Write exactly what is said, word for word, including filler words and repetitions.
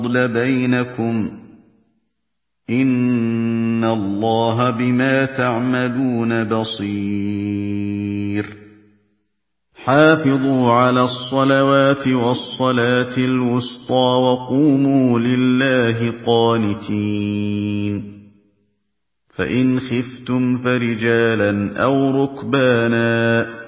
بَيْنَكُمْ ۚ إِنَّ اللَّهَ بِمَا تَعْمَلُونَ بَصِيرٌ. حَافِظُوا عَلَى الصَّلَوَاتِ وَالصَّلَاةِ الْوُسْطَىٰ وَقُومُوا لِلَّهِ قَانِتِينَ. فَإِنْ خِفْتُمْ فَرِجَالًا أَوْ رُكْبَانًا